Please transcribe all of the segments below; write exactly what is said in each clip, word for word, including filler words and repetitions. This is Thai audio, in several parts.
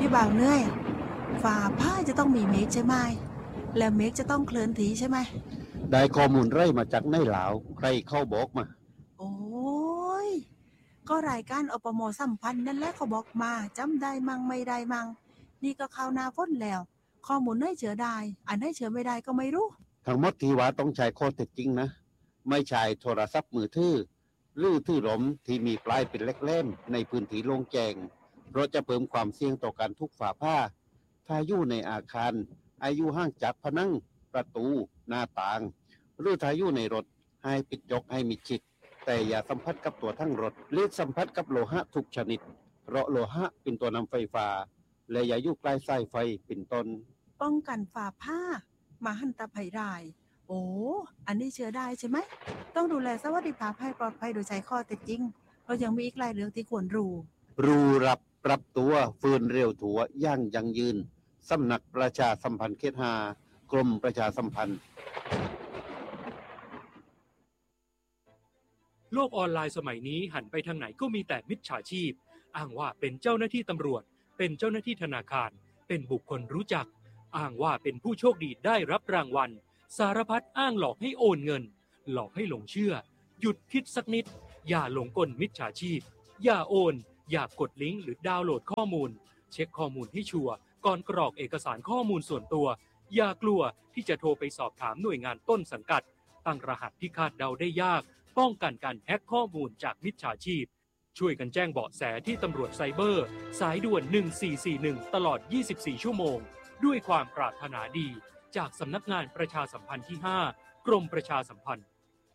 พี่บ่าวเหนื่อยฝ่าผ้าจะต้องมีเมฆใช่ไหมแล้วเมฆจะต้องเคลื่อนที่ใช่ไหมได้ข้อมูลไร่มาจากในหลาวใครเข้าบอกมาโอ้ยก็รายการอปม.สัมพันธ์นั่นแหละเขาบอกมาจำได้มั่งไม่ได้มั่งนี่ก็เข้าหน้าฝนแล้วข้อมูลให้เชื่อได้อันให้เชื่อไม่ได้ก็ไม่รู้ทั้งหมดที่ว่าต้องใช้ข้อเท็จจริงนะไม่ใช่โทรศัพท์มือถือหรือถือหลมที่มีปลายเป็นเล็กเล่มในพื้นที่โล่งแจ้งเพราะจะเพิ่มความเสี่ยงต่อการทุกฝาผ้าถ้าอยู่ในอาคารอายุห่างจากผนังประตูหน้าต่างหรือถ้าอยู่ในรถให้ปิดยกให้มิดชิดแต่อย่าสัมผัสกับตัวทั้งรถหรือสัมผัสกับโลหะทุกชนิดเพราะโลหะเป็นตัวนำไฟฟ้าและอย่าอยู่ใกล้สายไฟเป็นต้นป้องกันฝาผ้ามาหันตภัยรายโอ้อันนี้เชื่อได้ใช่ไหมต้องดูแลสวัสดิภาพให้ปลอดภัยโดยใช้ข้อเท็จจริงเรายังมีอีกหลายเรื่องที่ควรรู้รู้รับปรับตัวฟื้นเร็วถัวย่างยั่งยืนสำนักประชาสัมพันธ์เขตห้ากรมประชาสัมพันธ์โลกออนไลน์สมัยนี้หันไปทางไหนก็มีแต่มิจฉาชีพอ้างว่าเป็นเจ้าหน้าที่ตำรวจเป็นเจ้าหน้าที่ธนาคารเป็นบุคคลรู้จักอ้างว่าเป็นผู้โชคดีได้รับรางวัลสารพัดอ้างหลอกให้โอนเงินหลอกให้หลงเชื่อหยุดคิดสักนิดอย่าหลงกลมิจฉาชีพอย่าโอนอย่ากดลิงก์หรือดาวน์โหลดข้อมูลเช็คข้อมูลให้ชัวร์ก่อนกรอกเอกสารข้อมูลส่วนตัวอย่ากลัวที่จะโทรไปสอบถามหน่วยงานต้นสังกัดตั้งรหัสที่คาดเดาได้ยากป้องกันการแฮ็กข้อมูลจากมิจฉาชีพช่วยกันแจ้งเบาะแสที่ตำรวจไซเบอร์สายด่วนหนึ่งสี่สี่หนึ่งตลอดยี่สิบสี่ชั่วโมงด้วยความปรารถนาดีจากสำนักงานประชาสัมพันธ์ที่ห้ากรมประชาสัมพันธ์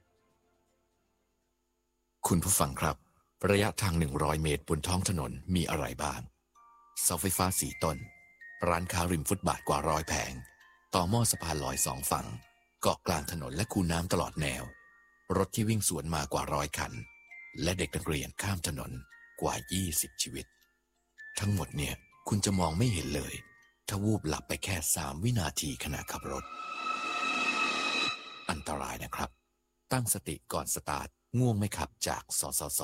คุณผู้ฟังครับระยะทางหนึ่งร้อยเมตรบนท้องถนนมีอะไรบ้างเสาไฟฟ้าสี่ต้นร้านค้าริมฟุตบาทกว่าร้อยแผงต่อหม้อสะพานลอยสองฝั่งเกาะกลางถนนและคูน้ำตลอดแนวรถที่วิ่งสวนมากว่าร้อยคันและเด็กนักเรียนข้ามถนนกว่ายี่สิบชีวิตทั้งหมดเนี่ยคุณจะมองไม่เห็นเลยถ้าวูบหลับไปแค่สามวินาทีขณะขับรถอันตรายนะครับตั้งสติก่อนสตาร์ทง่วงไม่ขับจากสสส.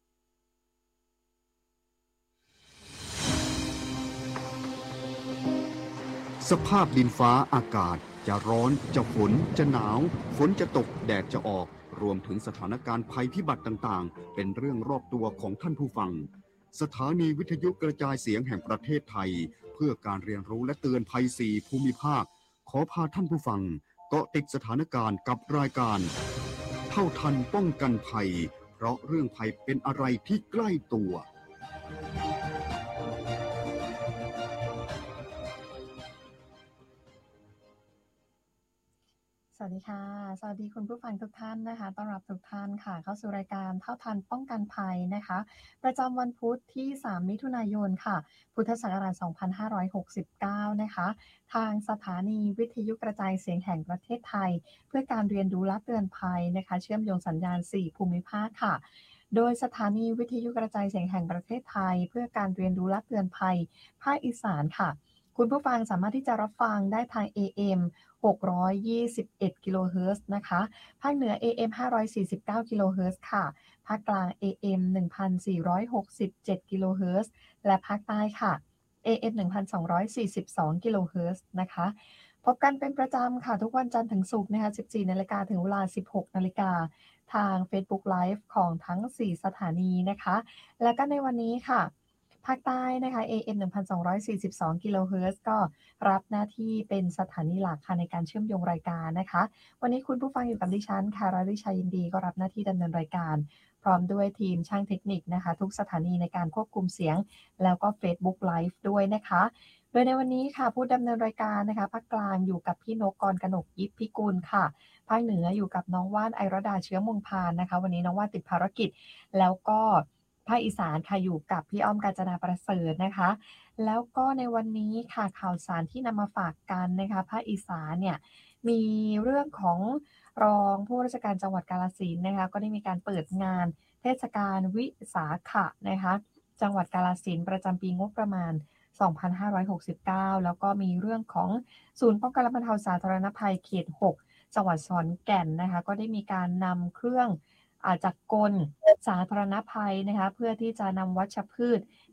สภาพดินฟ้าอากาศจะร้อนจะฝนจะหนาวฝนจะตกแดดจะออกรวมถึงสถานการณ์ภัยพิบัติต่างๆเป็นเรื่องรอบตัวของท่านผู้ฟังสถานีวิทยุกระจายเสียงแห่งประเทศไทยเพื่อการเรียนรู้และเตือนภัยสี่ภูมิภาคขอพาท่านผู้ฟังเกาะติดสถานการณ์กับรายการเท่าทันป้องกันภัยเพราะเรื่องภัยเป็นอะไรที่ใกล้ตัวสวัสดีค่ะสวัสดีคุณผู้ฟังทุกท่านนะคะต้อนรับทุกท่านค่ะเข้าสู่รายการเท่าทันป้องกันภัยนะคะประจำวันพุธที่สามมิถุนายนค่ะพุทธศักราชสองพันห้าร้อยหกสิบเก้านะคะทางสถานีวิทยุกระจายเสียงแห่งประเทศไทยเพื่อการเรียนรู้และเตือนภัยนะคะเชื่อมโยงสัญญาณสี่ภูมิภาคค่ะโดยสถานีวิทยุกระจายเสียงแห่งประเทศไทยเพื่อการเรียนรู้และเตือนภัยภาคอีสานค่ะคุณผู้ฟังสามารถที่จะรับฟังได้ทาง เอ เอ็ม หกร้อยยี่สิบเอ็ดกิโลเฮิรตซ์นะคะภาคเหนือ เอ เอ็ม ห้าร้อยสี่สิบเก้ากิโลเฮิรตซ์ค่ะภาคกลาง เอ เอ็ม หนึ่งพันสี่ร้อยหกสิบเจ็ดกิโลเฮิรตซ์และภาคใต้ค่ะ เอ เอ็ม หนึ่งพันสองร้อยสี่สิบสองกิโลเฮิรตซ์นะคะพบกันเป็นประจำค่ะทุกวันจันทร์ถึงศุกร์นะคะ สิบสี่นาฬิกาถึงเวลา สิบหกนาฬิกาทาง Facebook Live ของทั้งสี่สถานีนะคะและก็ในวันนี้ค่ะภาคใต้นะคะ เอ เอ็ม หนึ่งพันสองร้อยสี่สิบสองกิโลเฮิรตซ์ก็รับหน้าที่เป็นสถานีหลักค่ะในการเชื่อมโยงรายการนะคะวันนี้คุณผู้ฟังอยู่กับดิฉันค่ะราริชายินดีก็รับหน้าที่ดำเนินรายการพร้อมด้วยทีมช่างเทคนิคนะคะทุกสถานีในการควบคุมเสียงแล้วก็ Facebook Live ด้วยนะคะโดยในวันนี้ค่ะผู้ดำเนินรายการนะคะภาคกลางอยู่กับพี่นกกรกนกยิปพิกุลค่ะภาคเหนืออยู่กับน้องว่านไอรดาเชื้อมงพานนะคะวันนี้น้องว่านติดภารกิจแล้วก็ภาคอีสานค่ะอยู่กับพี่อ้อมกาญจนาประเสริฐนะคะแล้วก็ในวันนี้ค่ะข่าวสารที่นำมาฝากกันนะคะภาคอีสานเนี่ยมีเรื่องของรองผู้ราชการจังหวัดกาฬสินธุ์นะคะก็ได้มีการเปิดงานเทศกาลวิสาขะนะคะจังหวัดกาฬสินธุ์ประจำปีงบประมาณสองพันห้าร้อยหกสิบเก้าแล้วก็มีเรื่องของศูนย์ป้องกันและบรรเทาสาธารณภัยเขตหกจังหวัดขอนแก่นนะคะก็ได้มีการนำเครื่องอาจากกลสาธารณภัยนะคะเพื่อที่จะนำวัชพืช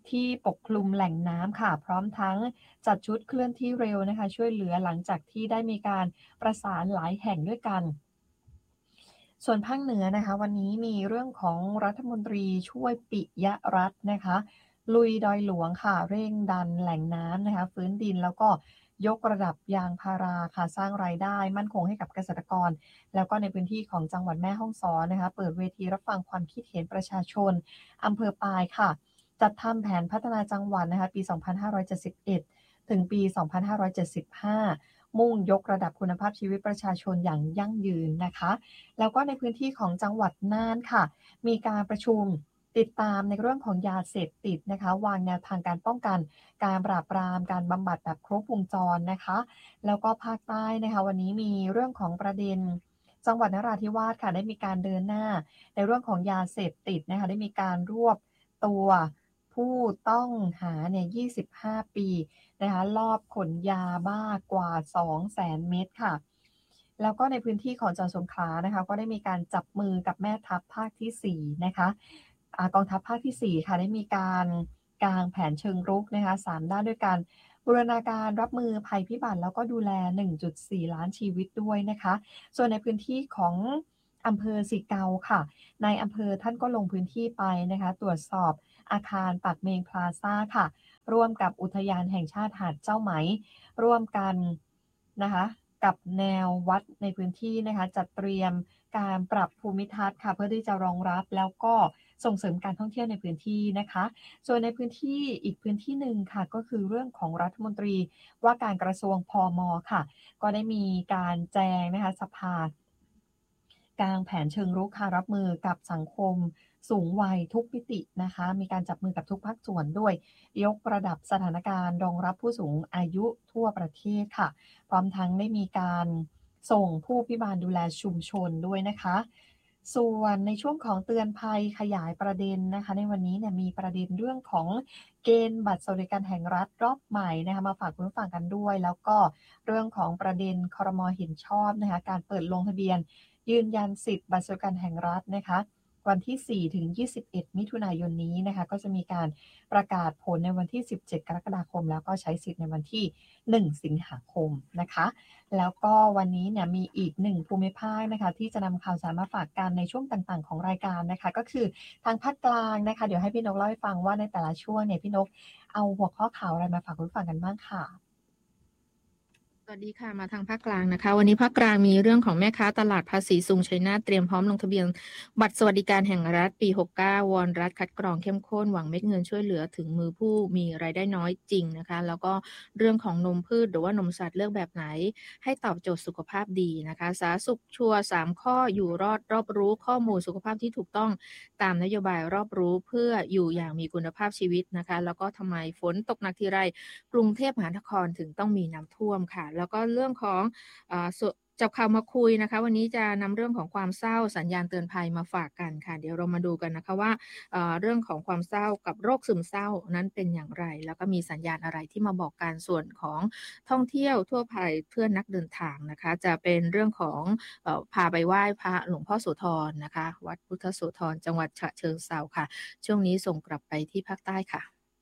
ที่ปกคลุมแหล่งน้ำค่ะพร้อมทั้งจัดชุดเคลื่อนที่เร็วนะคะช่วยเหลือหลังจากที่ได้มีการประสานหลายแห่งด้วยกันส่วนภาคเหนือนะคะวันนี้มีเรื่องของรัฐมนตรีช่วยปิยรัตน์นะคะลุยดอยหลวงค่ะเร่งดันแหล่งน้ำนะคะฟื้นดินแล้วก็ยกระดับยางพาราค่ะสร้างรายได้มั่นคงให้กับเกษตรกรแล้วก็ในพื้นที่ของจังหวัดแม่ฮ่องสอนนะคะเปิดเวทีรับฟังความคิดเห็นประชาชนอำเภอปายค่ะจัดทำแผนพัฒนาจังหวัดนะคะปีสองพันห้าร้อยเจ็ดสิบเอ็ดถึงปีสองพันห้าร้อยเจ็ดสิบห้ามุ่งยกระดับคุณภาพชีวิตประชาชนอย่างยั่งยืนนะคะแล้วก็ในพื้นที่ของจังหวัดน่านค่ะมีการประชุมติดตามในเรื่องของยาเสพติดนะคะวางแนวทางการป้องกันการปราบปรามการบำบัดแบบครบวงจรนะคะแล้วก็ภาคใต้นะคะวันนี้มีเรื่องของประเด็นจังหวัดนราธิวาสค่ะได้มีการเดินหน้าในเรื่องของยาเสพติดนะคะได้มีการรวบตัวผู้ต้องหาเนี่ยยี่สิบห้าปีนะคะลอบขนยาบ้ากว่า สองแสน เม็ดค่ะแล้วก็ในพื้นที่ของจังหวัดสงขลานะคะก็ได้มีการจับมือกับแม่ทัพภาคที่สี่นะคะกองทัพภาคที่สี่ค่ะได้มีการกางแผนเชิงรุกนะคะสามด้านด้วยกันบูรณาการรับมือภัยพิบัติแล้วก็ดูแล หนึ่งจุดสี่ ล้านชีวิตด้วยนะคะส่วนในพื้นที่ของอำเภอสิเกาค่ะในอำเภอท่านก็ลงพื้นที่ไปนะคะตรวจสอบอาคารปากเมงพลาซ่าค่ะร่วมกับอุทยานแห่งชาติหาดเจ้าไหมร่วมกันนะคะกับแนววัดในพื้นที่นะคะจัดเตรียมการปรับภูมิทัศน์ค่ะเพื่อที่จะรองรับแล้วก็ส่งเสริมการท่องเที่ยวในพื้นที่นะคะส่วนในพื้นที่อีกพื้นที่หนึ่งค่ะก็คือเรื่องของรัฐมนตรีว่าการกระทรวงพม.ค่ะก็ได้มีการแจงนะคะสภากางแผนเชิงรุกค่ะรับมือกับสังคมสูงวัยทุกมิตินะคะมีการจับมือกับทุกภาคส่วนด้วยยกระดับสถานการณ์รองรับผู้สูงอายุทั่วประเทศค่ะพร้อมทั้งได้มีการส่งผู้พิบาลดูแลชุมชนด้วยนะคะส่วนในช่วงของเตือนภัยขยายประเด็นนะคะในวันนี้เนี่ยมีประเด็นเรื่องของเกณฑ์บัตรสวัสดิการแห่งรัฐรอบใหม่นะคะมาฝากคุณผู้ฟังกันด้วยแล้วก็เรื่องของประเด็นครม.เห็นชอบนะคะการเปิดลงทะเบียนยืนยันสิทธิ์บัตรสวัสดิการแห่งรัฐนะคะวันที่สี่ถึงยี่สิบเอ็ดมิถุนายนนี้นะคะก็จะมีการประกาศผลในวันที่สิบเจ็ดกรกฎาคมแล้วก็ใช้สิทธิ์ในวันที่หนึ่งสิงหาคมนะคะแล้วก็วันนี้เนี่ยมีอีกหนึ่งภูมิภาคนะคะที่จะนำข่าวสารมาฝากกันในช่วงต่างๆของรายการนะคะก็คือทางภาคกลางนะคะเดี๋ยวให้พี่นกเล่าให้ฟังว่าในแต่ละช่วงเนี่ยพี่นกเอาหัวข้อข่าวอะไรมาฝากคุณฟังกันบ้างค่ะสวัสดีค่ะมาทางภาคกลางนะคะวันนี้ภาคกลางมีเรื่องของแม่ค้าตลาดภาษีซุงชัยนาทเตรียมพร้อมลงทะเบียนบัตรสวัสดิการแห่งรัฐปีหกสิบเก้าวอนรัฐคัดกรองเข้มข้นหวังเม็ดเงินช่วยเหลือถึงมือผู้มีรายได้น้อยจริงนะคะแล้วก็เรื่องของนมพืชหรือว่านมสัตว์เลือกแบบไหนให้ตอบโจทย์สุขภาพดีนะคะสาธารณสุขชัวร์สามข้ออยู่รอดรอบรู้ข้อมูลสุขภาพที่ถูกต้องตามนโยบายรอบรู้เพื่ออยู่อย่างมีคุณภาพชีวิตนะคะแล้วก็ทำไมฝนตกหนักทีไรกรุงเทพมหานครถึงต้องมีน้ำท่วมค่ะแล้วก็เรื่องของจับข่าวมาคุยนะคะวันนี้จะนำเรื่องของความเศร้าสัญญาณเตือนภัยมาฝากกันค่ะเดี๋ยวเรามาดูกันนะคะว่าเรื่องของความเศร้ากับโรคซึมเศร้านั้นเป็นอย่างไรแล้วก็มีสัญญาณอะไรที่มาบอกการส่วนของท่องเที่ยวทั่วไปเพื่อนนักเดินทางนะคะจะเป็นเรื่องของพาไปไหว้พระหลวงพ่อโสธรนะคะวัดพุทธโสธรจังหวัดฉะเชิงเทราค่ะช่วงนี้ส่งกลับไปที่ภาคใต้ค่ะ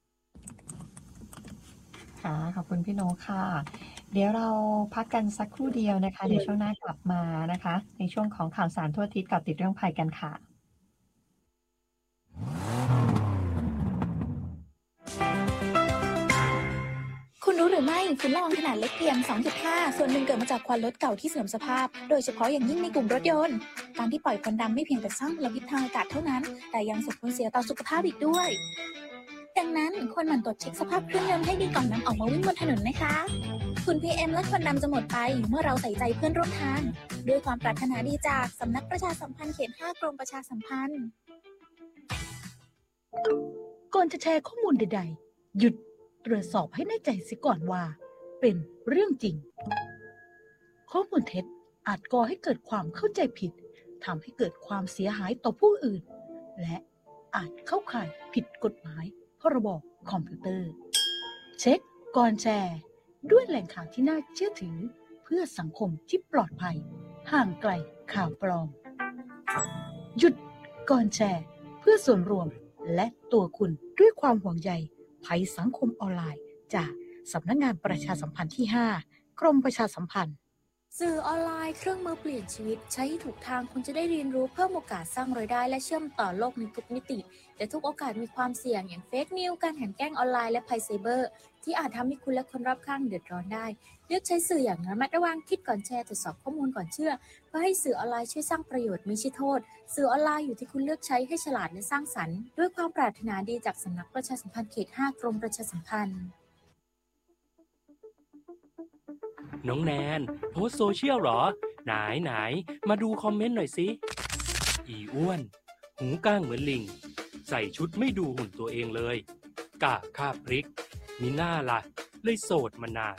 ค่ะขอบคุณพี่โนค่ะเดี๋ยวเราพักกันสักครู่เดียวนะคะเดี๋ยวช่วงหน้ากลับมานะคะในช่วงของข่าวสารทั่วทิศกับติดเรื่องภัยกันค่ะคุณรู้หรือไม่ฝุ่นละอองขนาดเล็กเพียง สองจุดห้า ส่วนหนึ่งเกิดมาจากควันรถเก่าที่เสื่อมสภาพโดยเฉพาะอย่างยิ่งในกลุ่มรถยนต์การที่ปล่อยควันดำไม่เพียงแต่สร้างมลพิษทางอากาศเท่านั้นแต่ยังส่งผลเสียต่อสุขภาพอีกด้วยดังนั้นควรหมั่นตรวจเช็คสภาพเครื่องยนต์ให้ดีก่อนนำออกมาวิ่งบนถนนนะคะฝุ่น พี เอ็ม และควันดำจะหมดไปเมื่อเราใส่ใจเพื่อนร่วมทางด้วยความปรารถนาดีจากสำนักประชาสัมพันธ์เขตห้ากรมประชาสัมพันธ์ก่อนจะแชร์ข้อมูลใดๆหยุดตรวจสอบให้แน่ใจเสียก่อนว่าเป็นเรื่องจริงข้อมูลเท็จอาจก่อให้เกิดความเข้าใจผิดทำให้เกิดความเสียหายต่อผู้อื่นและอาจเข้าข่ายผิดกฎหมายพรบคอมพิวเตอร์เช็คก่อนแชร์ด้วยแหล่งข่าวที่น่าเชื่อถือเพื่อสังคมที่ปลอดภัยห่างไกลข่าวปลอมหยุดก่อนแชร์เพื่อส่วนรวมและตัวคุณด้วยความห่วงใยภัยสังคมออนไลน์จากสำนักงานประชาสัมพันธ์ที่ห้ากรมประชาสัมพันธ์สื่อออนไลน์เครื่องมือเปลี่ยนชีวิตใช้ถูกทางคุณจะได้เรียนรู้เพิ่มโอกาสสร้างรายได้และเชื่อมต่อโลกในทุกมิติแต่ทุกโอกาสมีความเสี่ยงอย่างเฟกนิวส์การแข่งแกล้งออนไลน์และภัยไซเบอร์ที่อาจทำให้คุณและคนรอบข้างเดือดร้อนได้เลือกใช้สื่ออย่างระมัดระวังคิดก่อนแชร์ตรวจสอบข้อมูลก่อนเชื่อเพื่อให้สื่อออนไลน์ช่วยสร้างประโยชน์ไม่ใช่โทษสื่อออนไลน์อยู่ที่คุณเลือกใช้ให้ฉลาดและสร้างสรรค์ด้วยความปรารถนาดีจากสำนักประชาสัมพันธ์เขตห้ากรมประชาสัมพันธ์น้องแนนโพสโซเชียลหรอไหนไหนมาดูคอมเมนต์หน่อยสิอีอ้วนหูก้างเหมือนลิงใส่ชุดไม่ดูหุ่นตัวเองเลยกะคาบพริกมีหน้าล่ะเลยโสดมานาน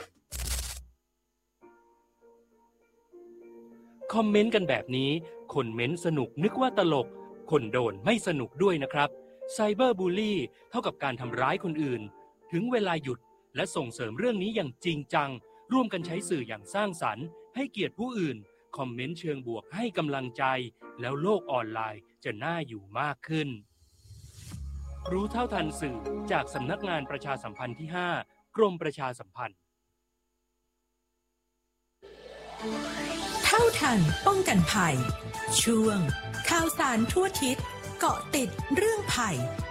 คอมเมนต์กันแบบนี้คนเม้นสนุกนึกว่าตลกคนโดนไม่สนุกด้วยนะครับไซเบอร์บูลลี่เท่ากับการทำร้ายคนอื่นถึงเวลาหยุดและส่งเสริมเรื่องนี้อย่างจริงจังร่วมกันใช้สื่ออย่างสร้างสรรค์ให้เกียรติผู้อื่นคอมเมนต์เชิงบวกให้กำลังใจแล้วโลกออนไลน์จะน่าอยู่มากขึ้นรู้เท่าทันสื่อจากสำนักงานประชาสัมพันธ์ที่ห้ากรมประชาสัมพันธ์เท่าทันป้องกันภัยช่วงข่าวสารทั่วทิศเกาะติดเรื่องภัย